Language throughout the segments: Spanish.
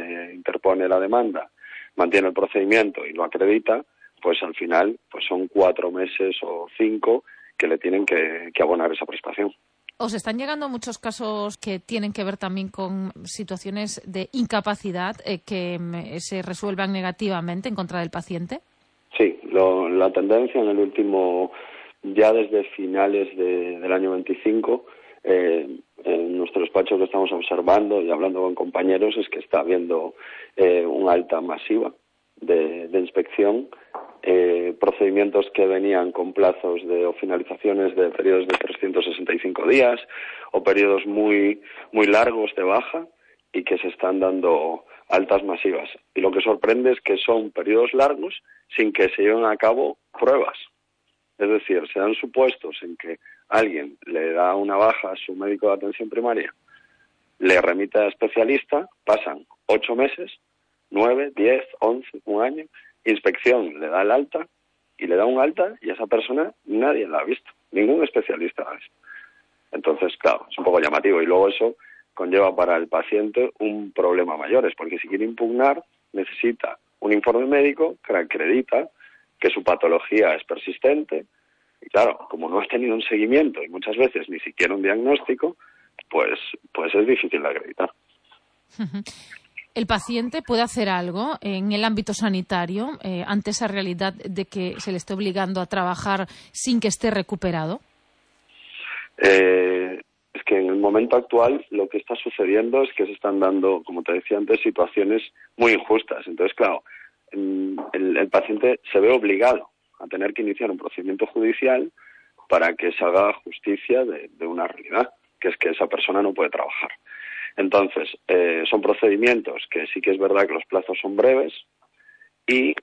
que interpone la demanda mantiene el procedimiento y lo acredita, pues al final pues son 4 meses o 5 que le tienen que abonar esa prestación. ¿Os están llegando muchos casos que tienen que ver también con situaciones de incapacidad que se resuelvan negativamente en contra del paciente? Sí, la tendencia en el último, ya desde finales del año 25, en nuestro despacho lo estamos observando y hablando con compañeros, es que está habiendo una alta masiva de inspección, procedimientos que venían con plazos o finalizaciones de periodos de 365 días o periodos muy largos de baja y que se están dando altas masivas. Y lo que sorprende es que son periodos largos sin que se lleven a cabo pruebas. Es decir, se dan supuestos en que alguien le da una baja a su médico de atención primaria, le remite a especialista, pasan 8 meses, 9, 10, 11, un año, inspección le da el alta y le da un alta y a esa persona nadie la ha visto, ningún especialista la ha visto. Entonces, claro, es un poco llamativo y luego eso conlleva para el paciente un problema mayor, es porque si quiere impugnar necesita un informe médico que acredita que su patología es persistente y claro, como no has tenido un seguimiento y muchas veces ni siquiera un diagnóstico, pues es difícil de acreditar. ¿El paciente puede hacer algo en el ámbito sanitario ante esa realidad de que se le esté obligando a trabajar sin que esté recuperado? Es que en el momento actual lo que está sucediendo es que se están dando, como te decía antes, situaciones muy injustas. Entonces, claro, el paciente se ve obligado a tener que iniciar un procedimiento judicial para que se haga justicia de una realidad, que es que esa persona no puede trabajar. Entonces, son procedimientos que sí que es verdad que los plazos son breves y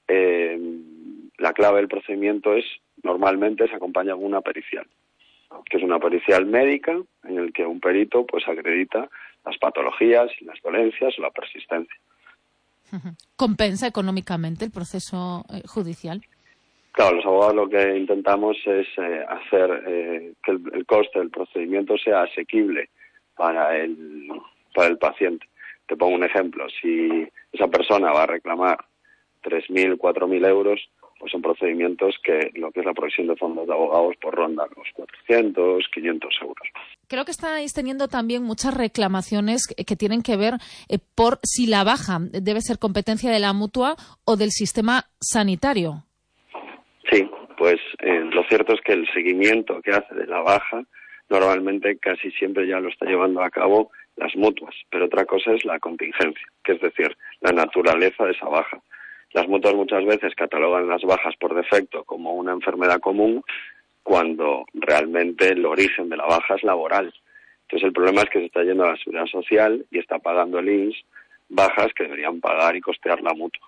la clave del procedimiento normalmente se acompaña con una pericial, que es una pericial médica en el que un perito pues acredita las patologías, las dolencias o la persistencia. ¿Compensa económicamente el proceso judicial? Claro, los abogados lo que intentamos es hacer que el coste del procedimiento sea asequible para el paciente. Te pongo un ejemplo, si esa persona va a reclamar 3.000, 4.000 euros, pues son procedimientos que lo que es la provisión de fondos de abogados por ronda los 400, 500 euros. Creo que estáis teniendo también muchas reclamaciones que tienen que ver por si la baja debe ser competencia de la mutua o del sistema sanitario. Sí, pues lo cierto es que el seguimiento que hace de la baja normalmente casi siempre ya lo está llevando a cabo las mutuas, pero otra cosa es la contingencia, que es decir, la naturaleza de esa baja. Las mutuas muchas veces catalogan las bajas por defecto como una enfermedad común cuando realmente el origen de la baja es laboral. Entonces el problema es que se está yendo a la seguridad social y está pagando el INS bajas que deberían pagar y costear la mutua.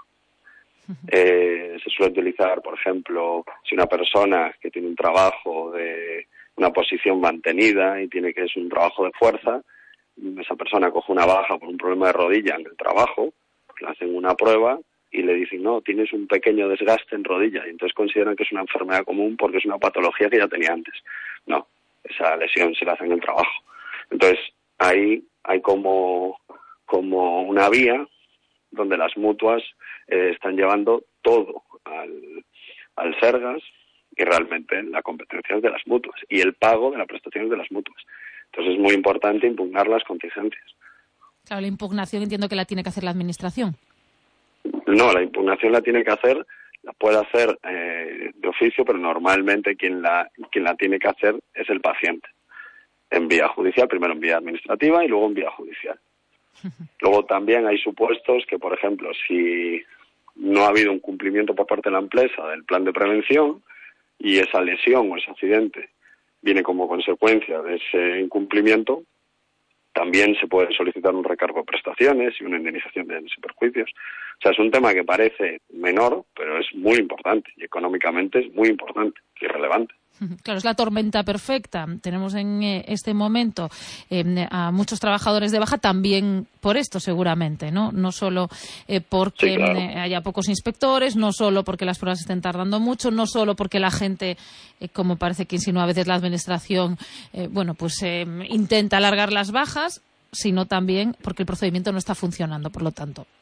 Se suele utilizar, por ejemplo, si una persona que tiene un trabajo de una posición mantenida y tiene que es un trabajo de fuerza, esa persona coge una baja por un problema de rodilla en el trabajo, le hacen una prueba y le dicen, no, tienes un pequeño desgaste en rodilla, y entonces consideran que es una enfermedad común porque es una patología que ya tenía antes. No, esa lesión se la hace en el trabajo. Entonces, ahí hay como una vía donde las mutuas están llevando todo al Sergas y realmente la competencia es de las mutuas y el pago de las prestaciones de las mutuas. Entonces es muy importante impugnar las contingencias. Claro, la impugnación entiendo que la tiene que hacer la Administración. No, la impugnación la puede hacer de oficio, pero normalmente quien la tiene que hacer es el paciente. En vía judicial, primero en vía administrativa y luego en vía judicial. Luego también hay supuestos que, por ejemplo, si no ha habido un cumplimiento por parte de la empresa del plan de prevención y esa lesión o ese accidente viene como consecuencia de ese incumplimiento, también se puede solicitar un recargo de prestaciones y una indemnización de daños y perjuicios. O sea, es un tema que parece menor, pero es muy importante y económicamente es muy importante y relevante. Claro, es la tormenta perfecta. Tenemos en este momento a muchos trabajadores de baja también por esto, seguramente, ¿no? No solo porque sí, claro, haya pocos inspectores, no solo porque las pruebas estén tardando mucho, no solo porque la gente, como parece que insinúa a veces la Administración, intenta alargar las bajas, sino también porque el procedimiento no está funcionando, por lo tanto.